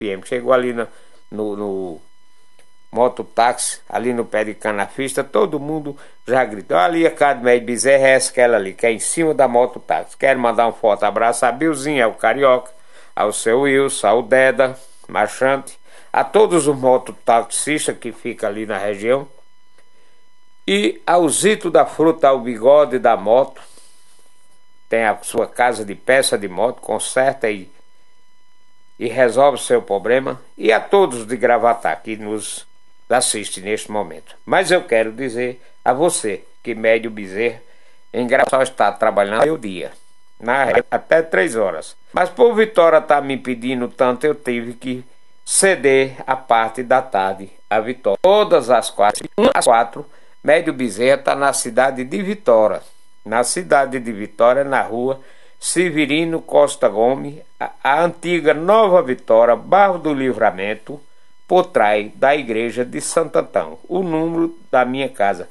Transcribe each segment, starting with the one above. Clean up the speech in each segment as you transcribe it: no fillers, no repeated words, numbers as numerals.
PM. Chegou ali no mototáxi, ali no pé de Canafista, todo mundo já gritou: ali a casa do Médio Bezerra é aquela ali, que é em cima da mototáxi. Quero mandar um forte abraço a Bilzinho, ao Carioca, ao seu Wilson, ao Deda Marchante, a todos os mototaxistas que ficam ali na região, e ao Zito da Fruta, ao Bigode da Moto, tem a sua casa de peça de moto, conserta e resolve o seu problema, e a todos de Gravatá que nos assiste neste momento. Mas eu quero dizer a você que Médio Bezerra em Gravatá está trabalhando o dia, até 3 horas. Mas por Vitória estar me pedindo tanto, eu tive que ceder a parte da tarde a Vitória. Todas as 4, Médio Bezerra está na cidade de Vitória. Na cidade de Vitória, na rua Severino Costa Gomes, a antiga Nova Vitória, Bairro do Livramento, por trás da igreja de Santo Antão. O número da minha casa,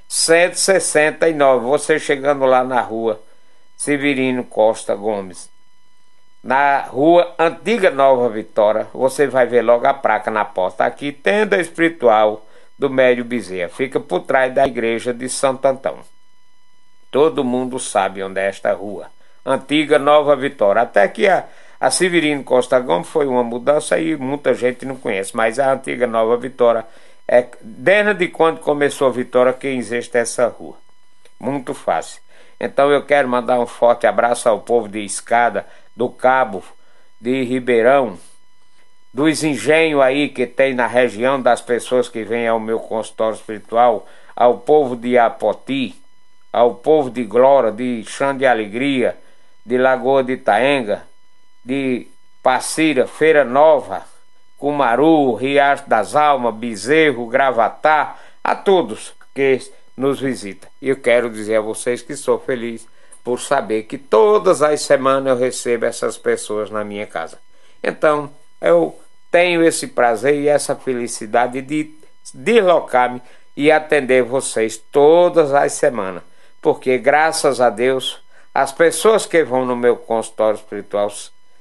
169. Você chegando lá na rua Severino Costa Gomes, na rua Antiga Nova Vitória, você vai ver logo a placa na porta. Aqui, tenda espiritual do Médio Bezerra. Fica por trás da igreja de Santo Antão. Todo mundo sabe onde é esta rua. Antiga Nova Vitória. Até que a Severino Costa Gomes foi uma mudança e muita gente não conhece. Mas a Antiga Nova Vitória é desde quando começou a Vitória que existe essa rua. Muito fácil. Então eu quero mandar um forte abraço ao povo de Escada, do Cabo, de Ribeirão, dos engenhos aí que tem na região, das pessoas que vêm ao meu consultório espiritual, ao povo de Apoti, ao povo de Glória, de Chão de Alegria, de Lagoa de Itaenga, de Passira, Feira Nova, Cumaru, Riacho das Almas, Bezerro, Gravatá, a todos que nos visitam. E eu quero dizer a vocês que sou feliz por saber que todas as semanas eu recebo essas pessoas na minha casa. Então eu tenho esse prazer e essa felicidade de deslocar-me e atender vocês todas as semanas, porque graças a Deus as pessoas que vão no meu consultório espiritual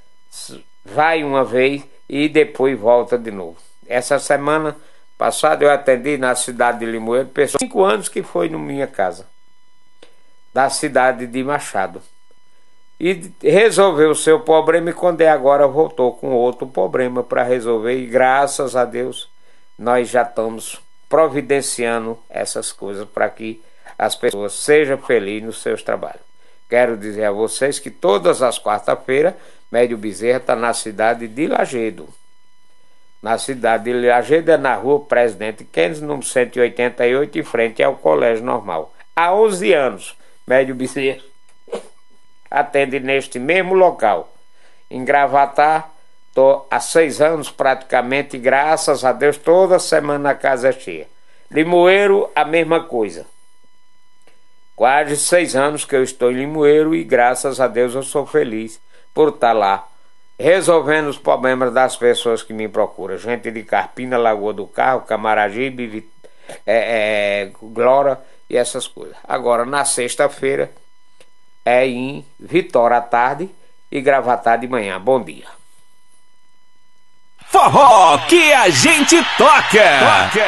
vai uma vez e depois volta de novo. Essa semana passada eu atendi na cidade de Limoeiro, pessoa 5 anos que foi na minha casa, da cidade de Machado, e resolveu o seu problema, e quando é agora voltou com outro problema para resolver, e graças a Deus nós já estamos providenciando essas coisas para que as pessoas sejam felizes nos seus trabalhos. Quero dizer a vocês que todas as quarta-feiras Médio Bezerra está na cidade de Lagedo. Na cidade de Lagedo é na rua Presidente Keynes, número 188, em frente ao Colégio Normal. Há 11 anos Médio Bezerra atende neste mesmo local. Em Gravatá estou há 6 anos praticamente, e graças a Deus toda semana a casa é cheia. Limoeiro, a mesma coisa. Quase 6 anos que eu estou em Limoeiro, e graças a Deus eu sou feliz por estar lá resolvendo os problemas das pessoas que me procuram. Gente de Carpina, Lagoa do Carro, Camaragibe, Glória e essas coisas. Agora na sexta-feira é em Vitória à tarde e Gravatá de manhã. Bom dia. Forró que a gente toca.